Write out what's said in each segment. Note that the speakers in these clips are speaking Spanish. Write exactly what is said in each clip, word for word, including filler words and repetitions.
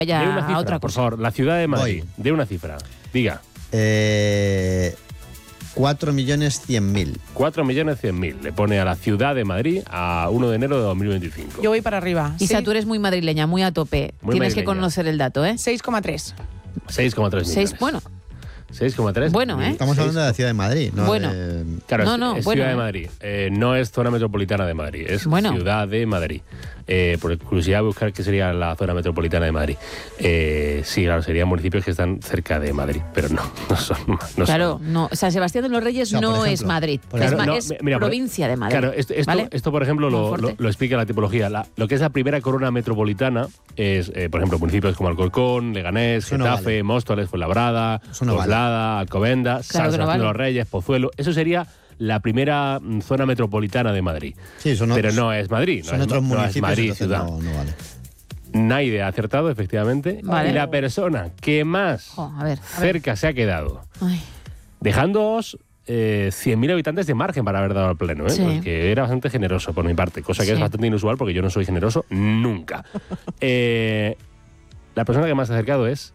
ya de una cifra, a otra por cosa. favor, la ciudad de Madrid, Voy. de una cifra. Diga. Eh, cuatro millones cien mil. cuatro millones cien mil le pone a la ciudad de Madrid a uno de enero de dos mil veinticinco. Yo voy para arriba. Isa, Sí. tú eres muy madrileña, muy a tope. Muy Tienes que madrileña. conocer el dato, ¿eh? seis coma tres. seis coma tres millones. Seis, bueno. seis coma tres. Bueno, ¿eh? Estamos hablando de la ciudad de Madrid, ¿no? Bueno. De- Claro, No, es, no, es bueno, Ciudad de eh. Madrid. Eh, no es zona metropolitana de Madrid, es Bueno. Ciudad de Madrid. Eh, por curiosidad, buscar qué sería la zona metropolitana de Madrid. Eh, sí, claro, serían municipios que están cerca de Madrid, pero no, no son. No Claro, son. no, San Sebastián de los Reyes O sea, por no ejemplo, es Madrid, por es, Claro, ma- no, es mi- mira, por- provincia de Madrid. Claro, esto, esto, ¿vale? esto, por ejemplo, lo, Monforte. lo, lo explica la tipología. La- lo que es la primera corona metropolitana es, eh, por ejemplo, municipios como Alcorcón, Leganés, Eso no Getafe, vale. Móstoles, Fuenlabrada, Eso no vale. Coslada, Alcobendas, San que no Sebastián vale. de los Reyes, Pozuelo. Eso sería la primera mm, zona metropolitana de Madrid. Sí, son Pero otros- no es Madrid, no Son es, otros no es municipios, Madrid entonces ciudad. no, no vale. Naide ha acertado, efectivamente. Vale. Y la persona que más Jo, a ver, a ver. cerca se ha quedado, Ay, dejándoos eh, cien mil habitantes de margen para haber dado al pleno, ¿eh? Sí. Pues que era bastante generoso por mi parte, cosa que Sí. es bastante inusual porque yo no soy generoso nunca. Eh, la persona que más se ha acercado es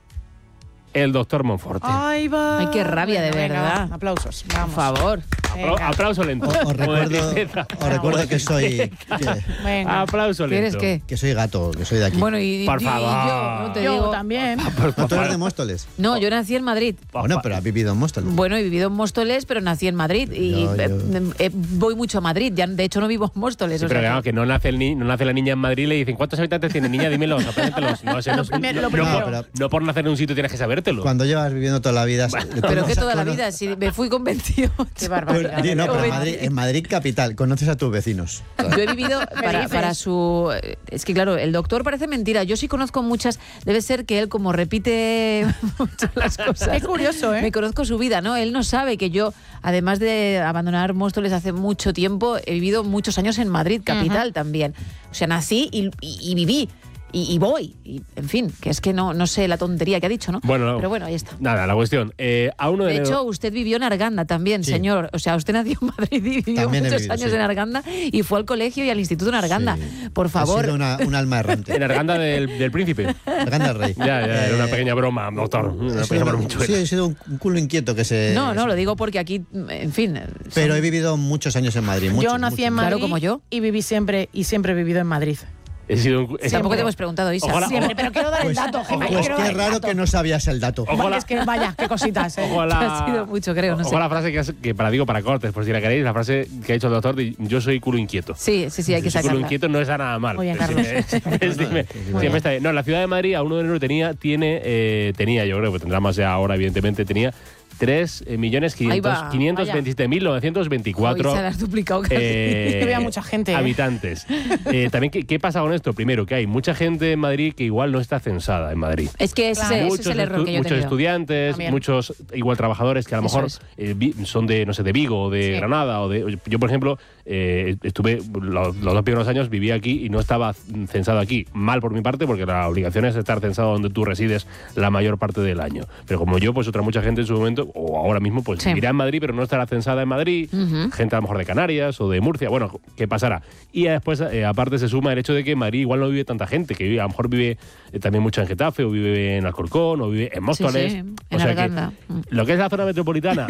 el doctor Monforte. Ay, va. Ay, qué rabia, de venga, verdad. va, aplausos. por Vamos. favor. Apla- Venga. aplauso lento. Os, os Como de recuerdo, tristeza. os recuerdo que soy que, Venga. Aplauso ¿Quieres lento. qué? que soy gato, que soy de aquí. Bueno, y, Por y- y favor. yo, no te Yo digo. también. ¿No tú eres de Móstoles? No, yo nací en Madrid. Bueno, pero has vivido en Móstoles. Bueno, he vivido en Móstoles, pero nací en Madrid. Y Yo- yo- eh, eh, voy mucho a Madrid. Ya, de hecho, no vivo en Móstoles. Sí, o pero sea claro, que- que no nace, el ni- no nace la niña en Madrid y le dicen ¿cuántos habitantes tiene niña? Dímelos, apréndetelos. No, sé, no, primero- no- lo no primero. por, No, pero- no por nacer en un sitio tienes que sabértelo. Cuando llevas viviendo toda la vida... Pero que conoces- toda la cono- vida, si me fui con veintiocho. Qué barbaridad. Pues, di, no, pero en Joven. Madrid, en Madrid capital, conoces a tus vecinos. Yo he vivido para, dices? para su... Es que claro, el doctor parece mentira. Yo sí conozco muchas... Debe ser que él como repite mucho las cosas. Es curioso, ¿eh? Me conozco su vida, ¿no? Él no sabe que yo, además de abandonar Móstoles hace mucho tiempo, he vivido muchos años en Madrid, capital también. O sea, nací y, y- y viví. Y, y voy. Y, en fin, que es que no, no sé la tontería que ha dicho, ¿no? Bueno, no. Pero bueno, ahí está. Nada, la cuestión. Eh, a uno de, De enero- hecho, usted vivió en Arganda también, Sí. señor. O sea, usted nació en Madrid y vivió También he muchos vivido, años sí. en Arganda y fue al colegio y al instituto en Arganda. Sí. Por Ha favor. sido una, un alma errante. en Arganda del, del Príncipe. Arganda del Rey. Ya, ya, era una Eh, pequeña broma, doctor. Una he pequeña sido, bromichuela. sí, he sido un, un culo inquieto que se... No, no, lo digo porque aquí, en fin. Pero son- he vivido muchos años en Madrid. Muchos, Yo nací muchos. en Madrid Claro, como yo. y viví siempre y siempre he vivido en Madrid. He sido un- he- Tampoco te hemos preguntado, Isa. Ojalá- Siempre, pero quiero dar Pues, el dato, Gemma. pues quiero dar qué el raro dato. que no sabías el dato. Ojalá- Es que vaya, qué cositas. ¿eh? Ojo a la, Ha sido mucho, creo, no ojo sé. a la frase que, has- que para digo para cortes, por si la queréis, la frase que ha dicho el doctor de yo soy culo inquieto. Sí, sí, sí, hay que Soy culo sacarla. inquieto no está nada mal. Muy bien, Pues, Carlos. eh, es- dime, siempre está bien. No, la ciudad de Madrid a uno de enero tenía, tiene, eh, tenía, yo creo que tendrá más ya ahora, evidentemente, tenía tres millones Ahí va, quinientos veintisiete mil novecientos veinticuatro Hoy se la has duplicado casi. eh, Es que había mucha gente, ¿eh? habitantes. Eh, también, ¿qué, ¿qué pasa con esto? Primero, que hay mucha gente en Madrid que igual no está censada en Madrid. Es que ese, Claro. ese Muchos, es el error estu- que yo he muchos tenido. estudiantes, También. muchos igual trabajadores que a lo Eso mejor es. eh, vi- son de, no sé, de Vigo o de Sí. Granada. O de, yo, por ejemplo, eh, estuve los, los dos primeros años vivía aquí y no estaba censado aquí. Mal por mi parte, porque la obligación es estar censado donde tú resides la mayor parte del año. Pero como yo, pues otra mucha gente en su momento, o ahora mismo, pues Sí. vivirá en Madrid, pero no estará censada en Madrid. Ujú. Gente a lo mejor de Canarias o de Murcia. Bueno, ¿qué pasará? Y después, eh, aparte, se suma el hecho de que en Madrid igual no vive tanta gente, que vive, a lo mejor vive eh, también mucho en Getafe, o vive en Alcorcón, o vive en Móstoles. Sí, sí, O en sea que Arganda. Mm. lo que es la zona metropolitana,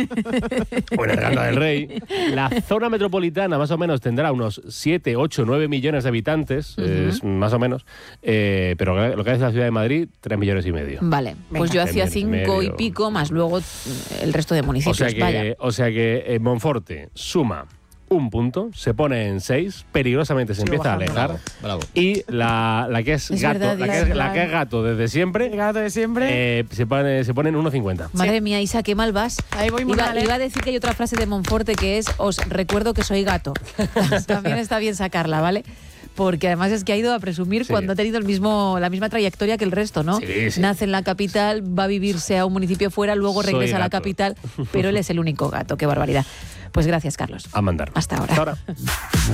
o en Arganda del Rey, la zona metropolitana más o menos tendrá unos siete, ocho, nueve millones de habitantes, es más o menos, eh, pero lo que es la ciudad de Madrid, tres millones y medio. Vale, pues Venga. yo hacía Tres millones y cinco y medio. pico, más luego mm, el resto de O municipios. sea Vaya. que, o sea que eh, Monforte suma un punto, se pone en seis, peligrosamente se Sí, empieza a bajando. alejar. Bravo. Y la, la que es, Es gato, verdad, la, que es es, la que es gato desde El siempre, gato de siempre. eh, se, pone, se pone en uno cincuenta. Madre mía, Isa, qué mal vas. Ahí voy muy iba, mal, ¿eh? iba a decir que hay otra frase de Monforte que es os recuerdo que soy gato. También está bien sacarla, ¿vale? Porque además es que ha ido a presumir Sí. cuando ha tenido el mismo, la misma trayectoria que el resto, ¿no? Sí, sí. Nace en la capital, va a vivirse a un municipio fuera, luego Soy regresa a la gato. capital, pero él es el único gato. Qué barbaridad. Pues gracias, Carlos. A mandar. Hasta ahora. Hasta ahora.